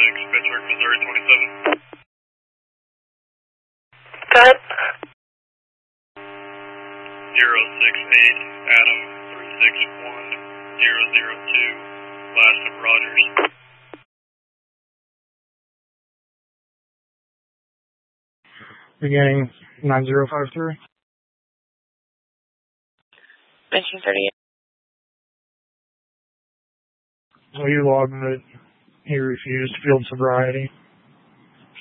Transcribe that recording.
Pittsburgh, Missouri 27. Go ahead. 068 Adam 361002, last of Rogers. Beginning 9053. Mention 38. So you logged that he refused field sobriety.